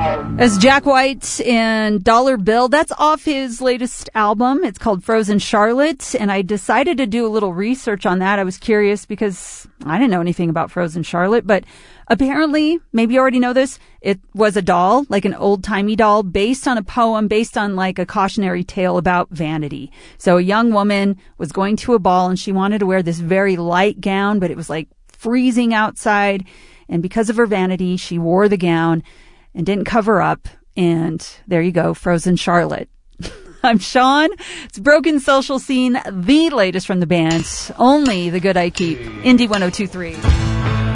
As Jack White and Dollar Bill, that's off his latest album. It's called Frozen Charlotte, and I decided to do a little research on that. I was curious because I didn't know anything about Frozen Charlotte, but apparently, maybe you already know this, it was a doll, like an old-timey doll, based on a poem, based on like a cautionary tale about vanity. So a young woman was going to a ball, and she wanted to wear this very light gown, but it was like freezing outside, and because of her vanity, she wore the gown and didn't cover up, and there you go, Frozen Charlotte. I'm Sean. It's Broken Social Scene, the latest from the band, Only the Good I Keep, Indie 102.3.